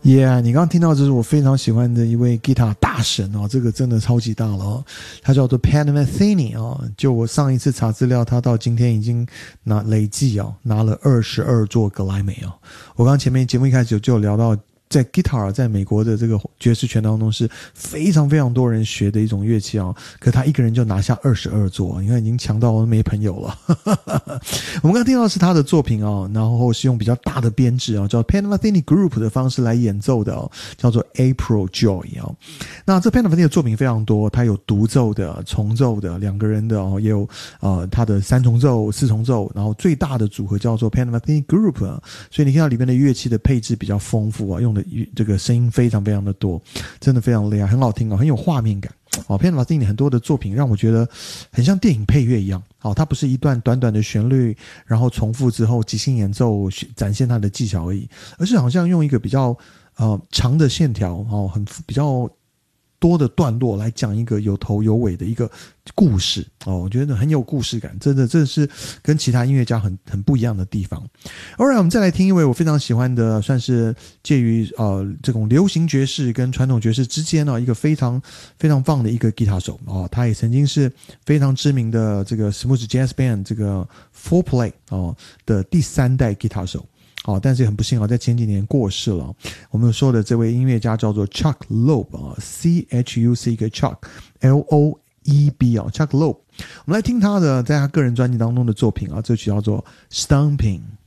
Yeah， 你刚刚听到这是我非常喜欢的一位 guitar 大神哦，这个真的超级大了哦，他叫做 Pat Metheny 哦，就我上一次查资料，他到今天已经累计拿了22座格莱美哦。我刚刚前面节目一开始就有聊到，在 guitar 在美国的这个爵士圈当中是非常非常多人学的一种乐器哦，可他一个人就拿下22座，你看已经强到没朋友了。我们刚刚听到的是他的作品哦，然后是用比较大的编制哦，叫 Pat Metheny Group 的方式来演奏的哦，叫做 April Joy 哦。那这 Pat Metheny 的作品非常多，他有独奏的、重奏的、两个人的哦，也有他的三重奏、四重奏，然后最大的组合叫做 Pat Metheny Group，所以你看到里面的乐器的配置比较丰富啊，用的这个声音非常非常的多，真的非常厉害，很好听哦，很有画面感。Pat Metheny 很多的作品让我觉得很像电影配乐一样。它不是一段短短的旋律，然后重复之后即兴演奏展现他的技巧而已，而是好像用一个比较长的线条比较多的段落来讲一个有头有尾的一个故事我觉得很有故事感，真的这是跟其他音乐家很不一样的地方。Alright， 我们再来听一位我非常喜欢的，算是介于这种流行爵士跟传统爵士之间一个非常非常棒的一个吉他手他也曾经是非常知名的这个 Smooth Jazz Band 这个 Four-Play 的第3代吉他手。但是很不幸在前几年过世了。我们说的这位音乐家叫做 Chuck Loeb C-H-U-C-K Chuck L-O-E-B Chuck Loeb。我们来听他的在他个人专辑当中的作品这曲叫做 Stomping。